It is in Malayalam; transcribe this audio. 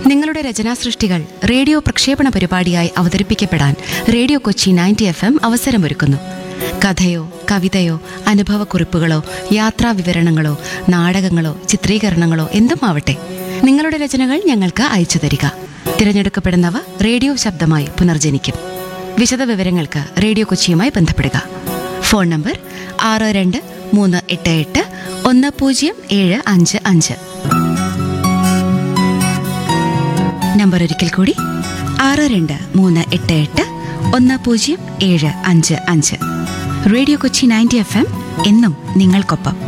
നിങ്ങളുടെ രചനാസൃഷ്ടികൾ റേഡിയോ പ്രക്ഷേപണ പരിപാടിയായി അവതരിപ്പിക്കപ്പെടാൻ റേഡിയോ കൊച്ചി 90 FM അവസരമൊരുക്കുന്നു. കഥയോ കവിതയോ അനുഭവക്കുറിപ്പുകളോ യാത്രാവിവരണങ്ങളോ നാടകങ്ങളോ ചിത്രീകരണങ്ങളോ എന്തുമാവട്ടെ, നിങ്ങളുടെ രചനകൾ ഞങ്ങൾക്ക് അയച്ചു തരിക. തിരഞ്ഞെടുക്കപ്പെടുന്നവ റേഡിയോ ശബ്ദമായി പുനർജനിക്കും. വിശദവിവരങ്ങൾക്ക് റേഡിയോ കൊച്ചിയുമായി ബന്ധപ്പെടുക. Phone number 6238107555. നമ്പർ ഒരിക്കൽ കൂടി 6238107555. റേഡിയോ കൊച്ചി 90 FM എന്നും നിങ്ങൾക്കൊപ്പം.